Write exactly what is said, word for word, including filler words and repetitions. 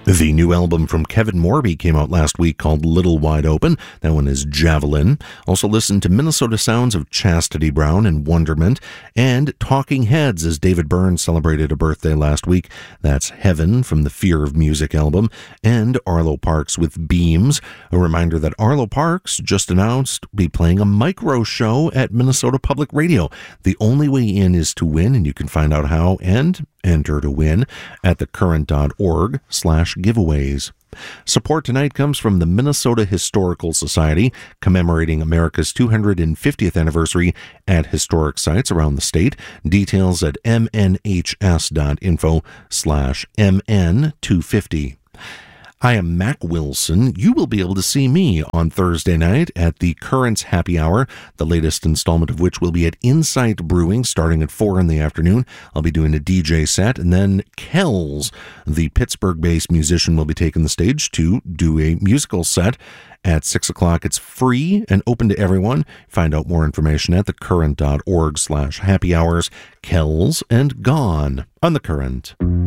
The new album from Kevin Morby came out last week called Little Wide Open. That one is Javelin. Also listen to Minnesota sounds of Chastity Brown and Wonderment. And Talking Heads as David Byrne celebrated a birthday last week. That's Heaven from the Fear of Music album. And Arlo Parks with Beams. A reminder that Arlo Parks just announced be playing a micro show at Minnesota Public Radio. The only way in is to win, and you can find out how and enter to win at thecurrent.org slash giveaways. Support tonight comes from the Minnesota Historical Society, commemorating America's two hundred fiftieth anniversary at historic sites around the state. Details at mnhs.info slash mn two fifty. I am Mac Wilson. You will be able to see me on Thursday night at the Currents Happy Hour, the latest installment of which will be at Insight Brewing starting at four in the afternoon. I'll be doing a D J set, and then Kells, the Pittsburgh-based musician, will be taking the stage to do a musical set at six o'clock. It's free and open to everyone. Find out more information at thecurrent.org slash happy hours. Kells and Gone on The Current.